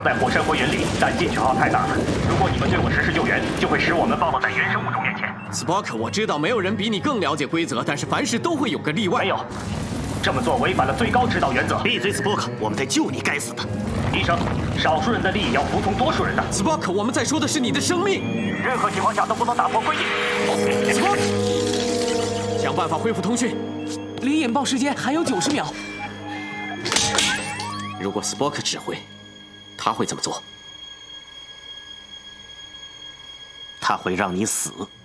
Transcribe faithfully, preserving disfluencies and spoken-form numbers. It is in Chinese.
在火山灰原里，但进取号太大了。如果你们对我实施救援，就会使我们暴露在原生物种面前。 Spock， 我知道没有人比你更了解规则，但是凡事都会有个例外。 没有，这么做违反了最高指导原则。 闭嘴 ，Spock， 我们在救你，该死的！ 医生，少数人的利益要服从多数人的。 Spock， 我们在说的是你的生命， 任何情况下都不能打破规定。 Spock， 想办法恢复通讯。 离引爆时间还有九十秒。 如果 Spock 指挥，他会怎么做？ 他会让你死。